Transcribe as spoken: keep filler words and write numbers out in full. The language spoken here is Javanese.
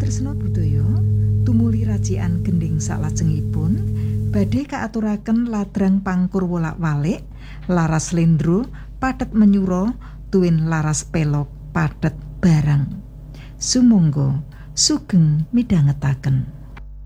Tresna budaya tumuli racikan gending salajengipun badhe kaaturaken ladrang pangkur wolak-walik laras lendro pathet menyura tuwin laras pelok pathet barang. Sumangga sugeng midhangetaken.